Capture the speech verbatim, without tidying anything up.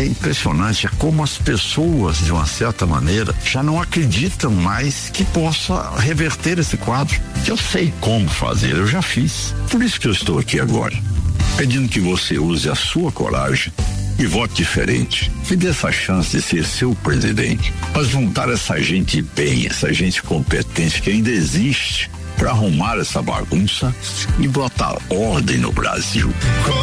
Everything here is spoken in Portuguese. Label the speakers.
Speaker 1: é impressionante como as pessoas, de uma certa maneira, já não acreditam mais que possa reverter esse quadro. Eu sei como fazer, eu já fiz. Por isso que eu estou aqui agora, pedindo que você use a sua coragem e vote diferente. Me dê essa chance de ser seu presidente, mas juntar essa gente bem, essa gente competente que ainda existe, para arrumar essa bagunça e botar ordem no Brasil.